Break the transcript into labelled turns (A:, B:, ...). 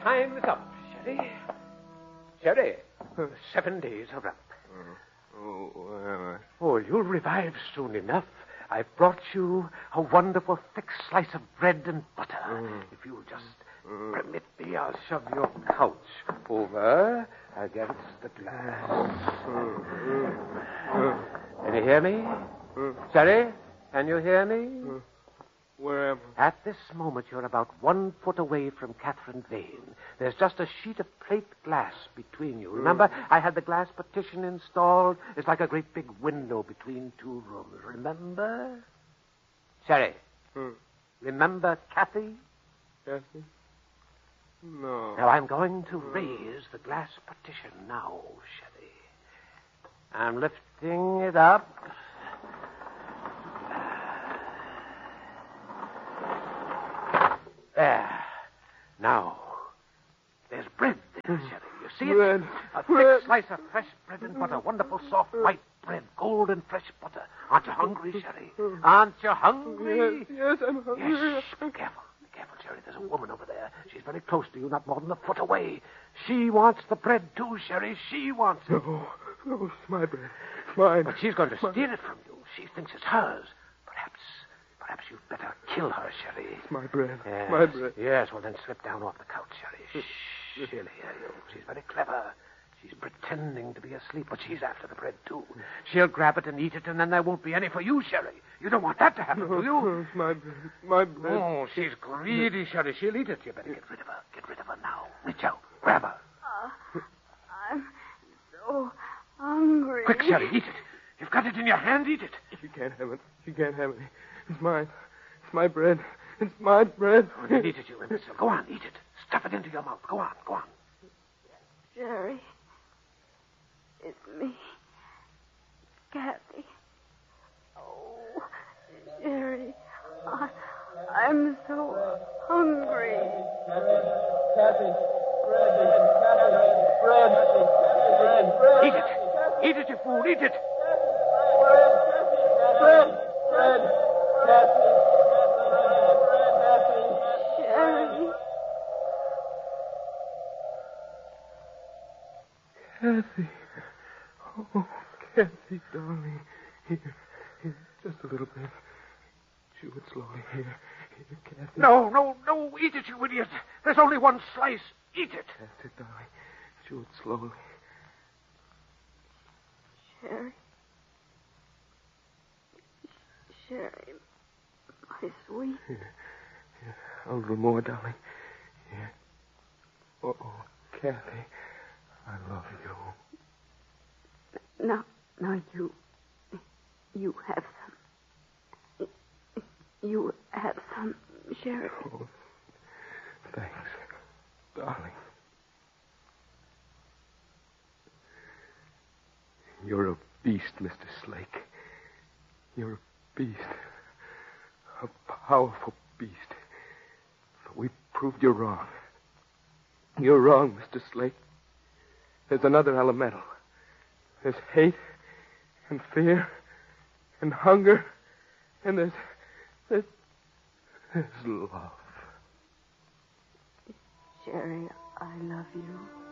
A: Time's up, Sherry. Sherry, 7 days are up.
B: Where am I?
A: Oh, you'll revive soon enough. I've brought you a wonderful thick slice of bread and butter. If you'll just permit me, I'll shove your couch over against the glass. Can you hear me? Sherry, can you hear me?
B: Where am
A: At this moment, you're about 1 foot away from Catherine Vane. There's just a sheet of plate glass between you. Remember, I had the glass partition installed. It's like a great big window between 2 rooms. Remember? Sherry, remember Kathy?
B: Kathy? No.
A: Now, I'm going to raise the glass partition now, Sherry. I'm lifting it up. There. Now, there's bread there, Sherry. You see
B: Bread.
A: it? A
B: Bread.
A: thick slice of fresh bread and butter. Wonderful, soft, white bread. Golden, fresh butter. Aren't you hungry, Sherry? Aren't you hungry?
B: Yes, I'm hungry.
A: Yes. Be careful. Be careful, Sherry. There's a woman over there. She's very close to you, not more than a foot away. She wants the bread, too, Sherry. She wants it.
B: No, it's my bread. It's mine.
A: But she's going to steal it from you. She thinks it's hers. Perhaps you'd better kill her, Sherry.
B: It's my bread.
A: Yes.
B: My bread.
A: Yes, well, then slip down off the couch, Sherry. Shh. She'll hear you. She's very clever. She's pretending to be asleep, but she's after the bread, too. She'll grab it and eat it, and then there won't be any for you, Sherry. You don't want that to happen, do you?
B: No, it's my bread. My bread.
A: Oh, she's greedy, Sherry. She'll eat it. You better get rid of her. Get rid of her now. Reach out. Grab her.
C: I'm so hungry.
A: Quick, Sherry. Eat it. You've got it in your hand. Eat it.
B: She can't have it. She can't have it. It's mine. It's my bread. It's my bread.
A: Oh, then eat it, you imbecile. Go on, eat it. Stuff it into your mouth. Go on, go on.
C: Jerry, it's me, Kathy. Oh, Jerry, I'm so hungry.
B: Kathy. Bread.
A: Eat it. Eat it, you fool. Eat it.
B: Bread.
C: Jerry.
B: Kathy. Oh, Kathy, darling. Here, just a little bit. Chew it slowly. Here, Kathy.
A: No. Eat it, you idiot. There's only one slice. Eat it.
B: That's it, darling. Chew it slowly.
C: Sherry, my sweet.
B: Here. A little more, darling. Here. Oh, Kathy, I love you.
C: Now you have some. You have some, Sherry.
B: Oh, thanks, darling. You're a beast, Mr. Slake. You're a beast. A powerful beast. But we proved you wrong. You're wrong, Mr. Slake. There's another elemental. There's hate and fear and hunger and there's love.
C: Sherry, I love you.